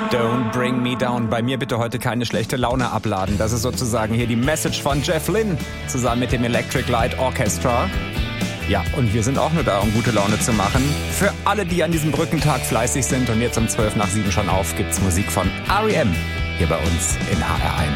Don't bring me down. Bei mir bitte heute keine schlechte Laune abladen. Das ist sozusagen hier die Message von Jeff Lynne zusammen mit dem Electric Light Orchestra. Ja, und wir sind auch nur da, um gute Laune zu machen. Für alle, die an diesem Brückentag fleißig sind und jetzt um 7:12 schon auf, gibt's Musik von R.E.M. hier bei uns in HR1.